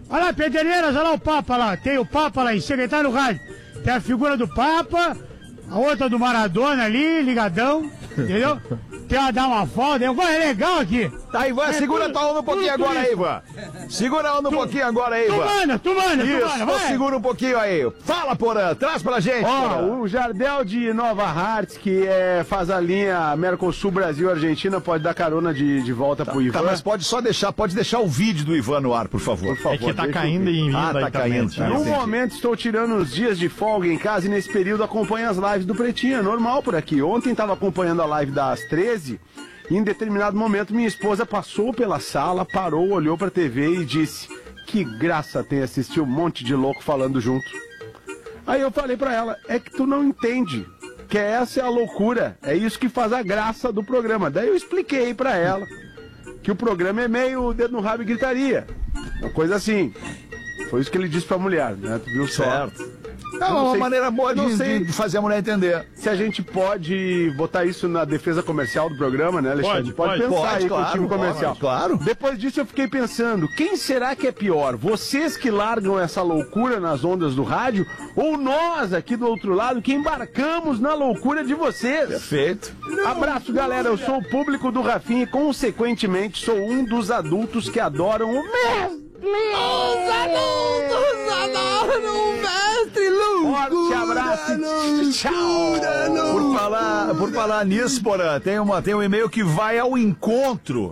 Olha lá, Pederneiras, olha lá o Papa lá. Tem o Papa lá em cima, ele tá no rádio. Tem a figura do Papa, a outra do Maradona ali, ligadão, entendeu? Tem uma dar uma volta, é legal aqui. Tá, Ivan, segura tua onda um pouquinho agora aí, Ivan. Segura a onda um pouquinho agora aí, Ivan. Tu manda, vai. Segura um pouquinho aí. Fala, Porã, traz pra gente. Ó, o Jardel de Nova Hartz, que faz a linha Mercosul Brasil-Argentina, pode dar carona de volta pro Ivan. Tá, mas pode deixar o vídeo do Ivan no ar, por favor. Por favor. É que tá caindo e vindo tá caindo. Tá, no momento estou tirando os dias de folga em casa e nesse período acompanho as lives do Pretinho, é normal por aqui. Ontem tava acompanhando a live das 13 e em determinado momento minha esposa passou pela sala, parou, olhou pra TV e disse: que graça tem assistir um monte de louco falando junto. Aí eu falei pra ela: é que tu não entende que essa é a loucura, é isso que faz a graça do programa. Daí eu expliquei pra ela que o programa é meio dedo no rabo e gritaria, uma coisa assim. Foi isso que ele disse pra mulher, né? Tu viu só? Certo. É uma maneira boa de fazer a mulher entender. Se a gente pode botar isso na defesa comercial do programa, né, Alexandre? Pode pensar aí com o time comercial. Claro. Depois disso eu fiquei pensando, quem será que é pior? Vocês que largam essa loucura nas ondas do rádio ou nós aqui do outro lado que embarcamos na loucura de vocês? Perfeito. Abraço, galera. Eu sou o público do Rafinha e, consequentemente, sou um dos adultos que adoram o mestre. Os adultos adoram o mestre loucura. Forte abraço. Tchau. Por falar nisso, Porã, tem um e-mail que vai ao encontro.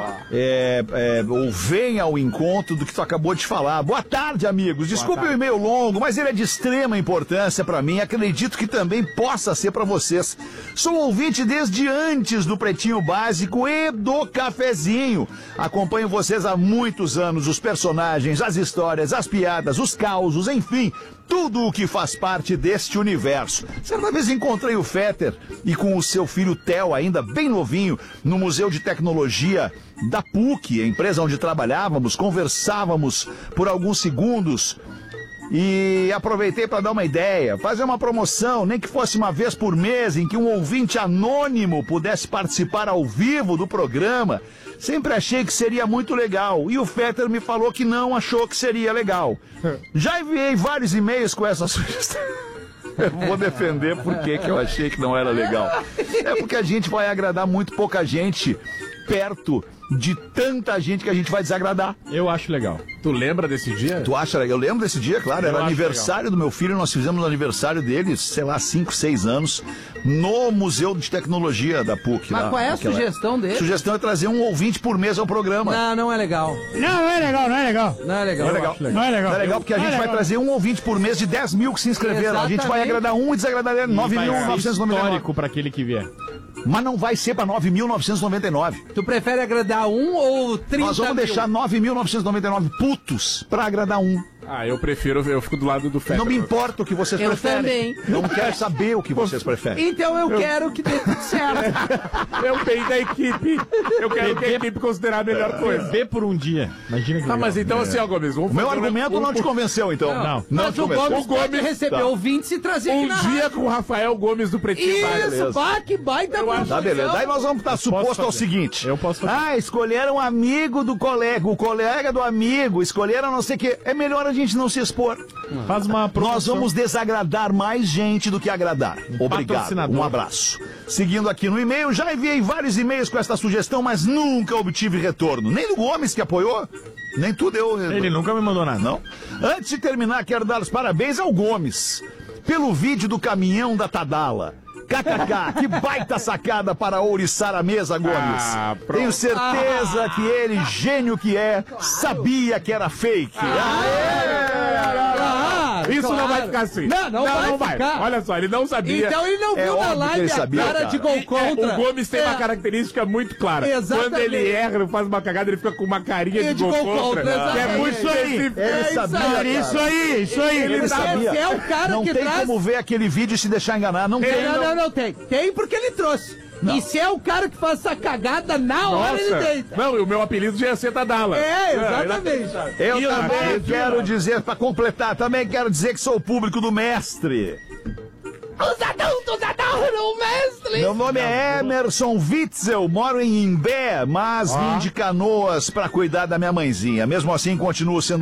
Ou vem ao encontro do que tu acabou de falar. Boa tarde, amigos. Desculpe o e-mail longo, mas ele é de extrema importância pra mim. Acredito que também possa ser pra vocês. Sou ouvinte desde antes do Pretinho Básico e do Cafezinho. Acompanho vocês há muitos anos, os personagens, as histórias, as piadas, os causos, enfim, tudo o que faz parte deste universo. Certa vez encontrei o Fetter e com o seu filho Theo, ainda bem novinho, no Museu de Tecnologia da PUC, a empresa onde trabalhávamos, conversávamos por alguns segundos e aproveitei para dar uma ideia, fazer uma promoção, nem que fosse uma vez por mês, em que um ouvinte anônimo pudesse participar ao vivo do programa. Sempre achei que seria muito legal e o Fetter me falou que não achou que seria legal. Já enviei vários e-mails com essa sugestão. Eu vou defender porque que eu achei que não era legal. É porque a gente vai agradar muito pouca gente perto de tanta gente que a gente vai desagradar. Eu acho legal. Tu lembra desse dia? Tu acha legal? Eu lembro desse dia, claro. Era aniversário do meu filho. Nós fizemos o aniversário dele, sei lá, 5, 6 anos, no Museu de Tecnologia da PUC. Mas qual é a sugestão dele? A sugestão é trazer um ouvinte por mês ao programa. Não é legal. Não é legal. Não é legal. Não é legal Porque a gente vai trazer um ouvinte por mês de 10 mil que se inscreveram. Exatamente. A gente vai agradar um e desagradar 9.999. Histórico pra aquele que vier. Mas não vai ser pra 9.999. Tu prefere agradar um ou 30 Nós vamos deixar 9.999 putos pra agradar um. Eu prefiro, eu fico do lado do Fetter. Não me importa o que vocês Eu preferem. também. Não quero saber o que vocês preferem. Então eu quero que dê tudo certo. Eu tenho da equipe. Eu quero que a equipe considerar a melhor coisa. Beber por um dia. Imagina que Tá, legal. mas então assim, ó, Gomes, vamos Meu fazer argumento não te convenceu, então. Não. Mas o Gomes pode receber ouvintes e trazer aqui na dia com o Rafael Gomes do Pretinho Básico. Isso, que baita Tá, beleza. Daí nós vamos estar suposto ao seguinte. Eu posso fazer. Escolheram um amigo do colega, o colega do amigo, escolheram não sei o quê. É melhor a gente não se expor. Faz uma promoção. Nós vamos desagradar mais gente do que agradar. Obrigado. Patrocinador. Um abraço. Seguindo aqui no e-mail, já enviei vários e-mails com esta sugestão, mas nunca obtive retorno. Nem do Gomes que apoiou, nem tu deu. Ele nunca me mandou nada. Não. Antes de terminar, quero dar os parabéns ao Gomes pelo vídeo do caminhão da Tadala. KKK, que baita sacada para ouriçar a mesa, Gomes. Tenho certeza que ele, gênio que é, sabia que era fake. Isso não vai ficar assim. Não vai ficar. Olha só, ele não sabia. Então ele não viu na óbvio que live ele sabia, a cara cara. de gol contra. O Gomes tem uma característica muito clara. Exatamente. Quando ele erra, faz uma cagada, ele fica com uma carinha de gol contra. Que é exatamente. muito específico. Ele sabia, cara. Isso aí. Ele sabia. Esse é o cara Não que tem traz... como ver aquele vídeo e se deixar enganar. Não tem. Não tem. Tem porque ele trouxe. E se é o cara que faz essa cagada, na hora ele deita. Não, e o meu apelido já ia ser Tadala. Exatamente. Eu também quero dizer, para completar, também quero dizer que sou o público do mestre. Os adultos adoram o mestre. Meu nome é Emerson Witzel, moro em Imbé, mas vim de Canoas para cuidar da minha mãezinha. Mesmo assim, continuo sendo